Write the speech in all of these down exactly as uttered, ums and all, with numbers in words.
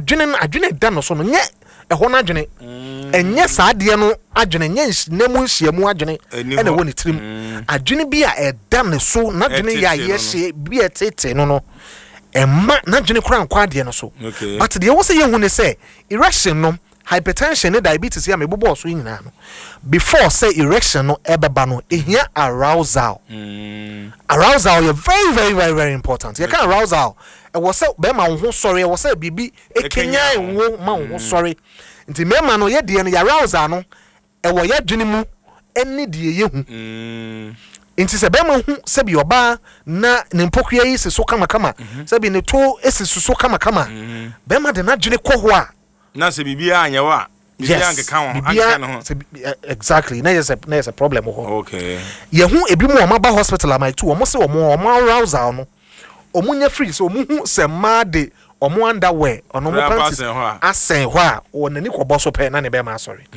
adwene adwene da no so no nye ehɔ na adwene enye saade no adwene nye nemu nhyiamu adwene ena wɔ ne tirim adwene bi a ɛda ne so na adwene ya yɛhye bi etete no no emma na adwene kora nkwa ade no so but de wo se yehu ne se erection no hypertension ne diabetes ya mebobo so nyina no before say erection no ebeba no ehia arousal mm. arousal is very very very very important you can arousal e wo say be ma wo sorry e wo say bibi ekenya wo ma wo sorry nti mema no ye de no ya arousal no e wo ye dwene mu eni de ye hu mm. nti se be ma hu se bi oba na ne mpokua yi se so kama kama se bi ne to esi so kama kama be ma de na dwene kɔ ho a na se bibia anya wa bibia nkeka ho anya no exactly na yes na yes a problem ho okay ye hu ebi mu o ma ba hospital am tu o mo se o mo o mo arousal no o mo nya free so o mo hu se ma de o mo underwear ono mo pants asen ho a o nani kɔbɔ so pɛ na ne be ma sorry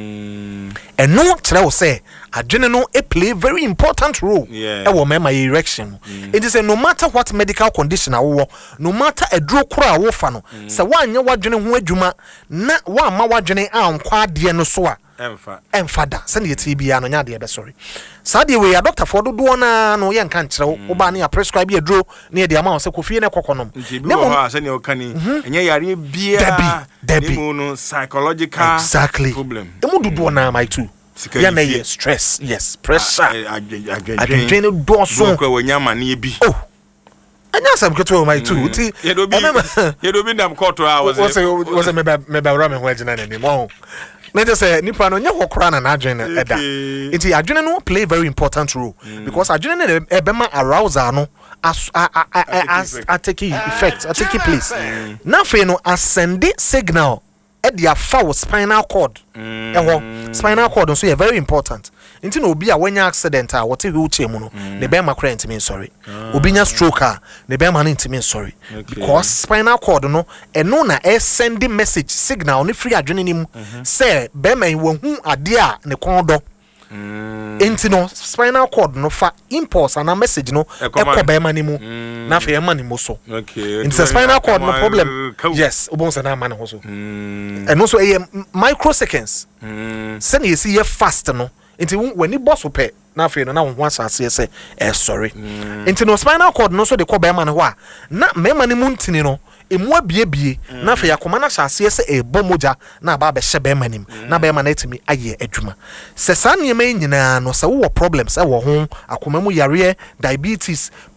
mm eno kire wo se adwene no e play very important role e wo mema erection it is no matter what medical condition awo no matter eduro kura wo fa no se wanye wadwene ho adwuma na wa ma wadwene ankwa ade no so a emfa emfa da se ne yeti bia no nya de be sorry saade we ya doctor for dodo na no ye nka nkire wo ba na ya prescribe eduro na ye de ama se kofi ne kokonom ne mo ha se ne o kani enye yare bia debi no psychological exactly problem emu dodo na my too ya na ye stress yes pressure adwene do so ko wanyama na bi oh anya sam keto my too ti ye do bi ye do bi ndam court a was was was me ba me ba ra me ho agina na ni mo na just say nipa no nya hokora na adwene eda nti adwene no play very important role because adwene no e be ma arousal no as as take effect take place na fe no ascend signal e dia fa spinal cord eho spinal cord so very important nti na obi a wanya accident a wote wheelchair mu no ne be ma kra ntimi sorry obi nya stroke a ne be ma ntimi sorry because spinal cord no eno na e send message signal ne free adwene nim say be ma wahu ade a ne kondo nti no spinal cord no fa impulse and a message no e ko be ma nimu na fa e ma nimu so okay nti spinal cord no problem yes obon se na ma ne ho so eno so e microseconds se na yesi ye fast no nti when ni boss pe na fe no na ho asase se eh sorry nti no spinal cord no so de ko be ma ne ho a na me ma ne mu ntini no emu abiebie na fe yakoma na asase se e bomoja na ba be hye be ma nim na be ma na etimi aye adwuma se sa ne ma nyina no se wo problems e wo ho akoma mu yare diabetes